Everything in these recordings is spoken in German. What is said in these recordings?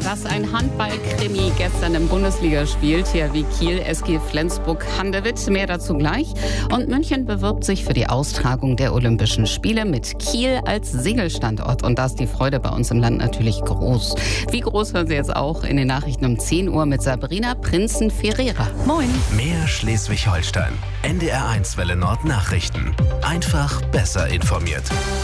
das ein Handball-Krimi gestern im Bundesligaspiel. THW Kiel, SG Flensburg-Handewitt. Mehr dazu gleich. Und München bewirbt sich für die Austragung der Olympischen Spiele mit Kiel als Segelstandort. Und da ist die Freude bei uns im Land natürlich groß. Wie groß hören Sie jetzt auch in den Nachrichten um 10 Uhr mit Sabrina Prinzen-Ferreira. Moin. Mehr Schleswig-Holstein. NDR1 Welle Nord Nachrichten. Einfach besser informiert.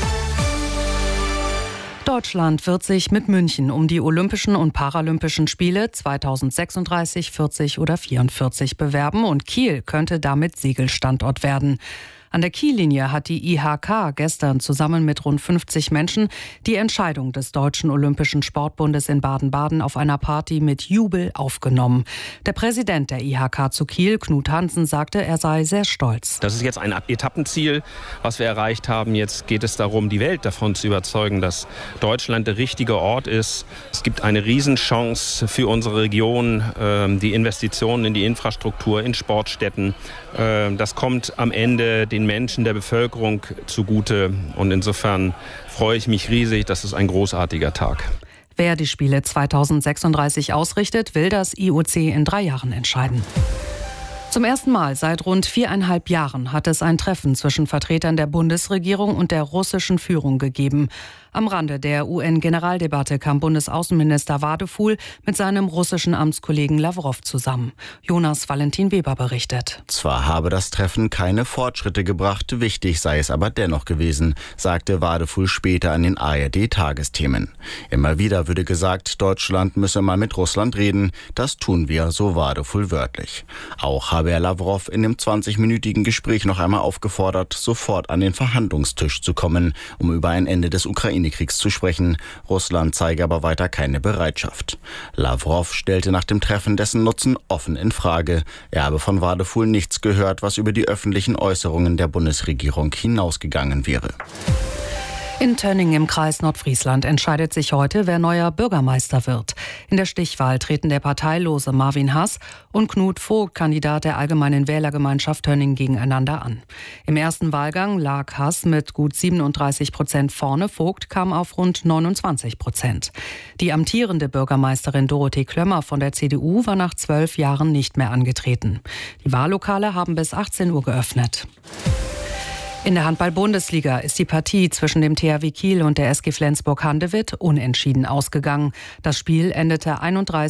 Deutschland wird sich mit München um die Olympischen und Paralympischen Spiele 2036, 40 oder 44 bewerben und Kiel könnte damit Segelstandort werden. An der Kiellinie hat die IHK gestern zusammen mit rund 50 Menschen die Entscheidung des Deutschen Olympischen Sportbundes in Baden-Baden auf einer Party mit Jubel aufgenommen. Der Präsident der IHK zu Kiel, Knut Hansen, sagte, er sei sehr stolz. Das ist jetzt ein Etappenziel, was wir erreicht haben. Jetzt geht es darum, die Welt davon zu überzeugen, dass Deutschland der richtige Ort ist. Es gibt eine Riesenchance für unsere Region, die Investitionen in die Infrastruktur, in Sportstätten. Das kommt am Ende den Menschen, der Bevölkerung zugute. Und insofern freue ich mich riesig. Das ist ein großartiger Tag. Wer die Spiele 2036 ausrichtet, will das IOC in 3 Jahren entscheiden. Zum ersten Mal seit rund 4,5 Jahren hat es ein Treffen zwischen Vertretern der Bundesregierung und der russischen Führung gegeben. Am Rande der UN-Generaldebatte kam Bundesaußenminister Wadefuhl mit seinem russischen Amtskollegen Lawrow zusammen. Jonas Valentin Weber berichtet. Zwar habe das Treffen keine Fortschritte gebracht, wichtig sei es aber dennoch gewesen, sagte Wadefuhl später an den ARD-Tagesthemen. Immer wieder würde gesagt, Deutschland müsse mal mit Russland reden. Das tun wir, so Wadefuhl wörtlich. Auch habe er Lawrow in dem 20-minütigen Gespräch noch einmal aufgefordert, sofort an den Verhandlungstisch zu kommen, um über ein Ende des Ukraine-Kriegs zu sprechen. Russland zeige aber weiter keine Bereitschaft. Lawrow stellte nach dem Treffen dessen Nutzen offen in Frage. Er habe von Wadefuhl nichts gehört, was über die öffentlichen Äußerungen der Bundesregierung hinausgegangen wäre. In Tönning im Kreis Nordfriesland entscheidet sich heute, wer neuer Bürgermeister wird. In der Stichwahl treten der parteilose Marvin Hass und Knut Vogt, Kandidat der Allgemeinen Wählergemeinschaft Tönning, gegeneinander an. Im ersten Wahlgang lag Hass mit gut 37% vorne, Vogt kam auf rund 29%. Die amtierende Bürgermeisterin Dorothee Klömmer von der CDU war nach 12 Jahren nicht mehr angetreten. Die Wahllokale haben bis 18 Uhr geöffnet. In der Handball-Bundesliga ist die Partie zwischen dem THW Kiel und der SG Flensburg-Handewitt unentschieden ausgegangen. Das Spiel endete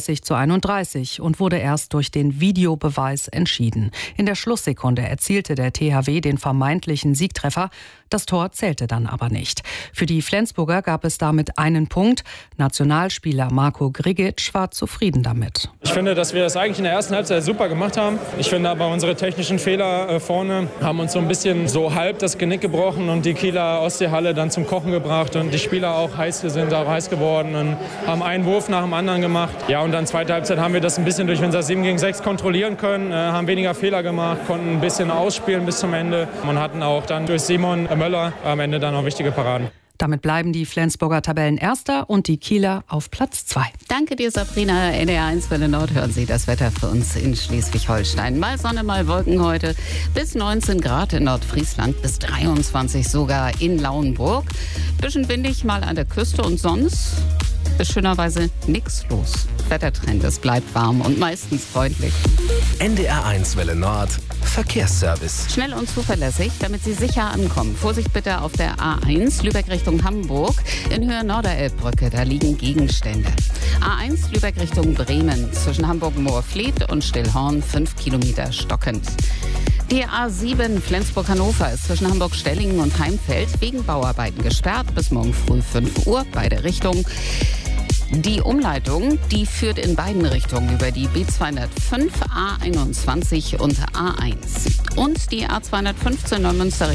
31:31 und wurde erst durch den Videobeweis entschieden. In der Schlusssekunde erzielte der THW den vermeintlichen Siegtreffer. Das Tor zählte dann aber nicht. Für die Flensburger gab es damit einen Punkt. Nationalspieler Marco Grigic war zufrieden damit. Ich finde, dass wir das eigentlich in der ersten Halbzeit super gemacht haben. Ich finde aber, unsere technischen Fehler vorne haben uns so ein bisschen so halb das Genick gebrochen und die Kieler Ostseehalle dann zum Kochen gebracht und die Spieler auch sind auch heiß geworden und haben einen Wurf nach dem anderen gemacht. Ja, und dann zweite Halbzeit haben wir das ein bisschen durch unser 7 gegen 6 kontrollieren können, haben weniger Fehler gemacht, konnten ein bisschen ausspielen bis zum Ende und hatten auch dann durch Simon Möller am Ende dann auch wichtige Paraden. Damit bleiben die Flensburger Tabellenerster und die Kieler auf Platz 2. Danke dir, Sabrina. NDR1 Welle Nord hören Sie das Wetter für uns in Schleswig-Holstein. Mal Sonne, mal Wolken heute. Bis 19 Grad in Nordfriesland, bis 23 sogar in Lauenburg. Bisschen windig mal an der Küste und sonst ist schönerweise nichts los. Wettertrend, es bleibt warm und meistens freundlich. NDR1 Welle Nord Verkehrsservice. Schnell und zuverlässig, damit Sie sicher ankommen. Vorsicht bitte auf der A1 Lübeck Richtung Hamburg. In Höhe Norderelbbrücke, da liegen Gegenstände. A1 Lübeck Richtung Bremen. Zwischen Hamburg-Moorfleet und Stillhorn 5 Kilometer stockend. Die A7 Flensburg-Hannover ist zwischen Hamburg-Stellingen und Heimfeld wegen Bauarbeiten gesperrt. Bis morgen früh 5 Uhr, beide Richtungen. Die Umleitung, die führt in beiden Richtungen über die B205, A21 und A1. Und die A215 Neumünster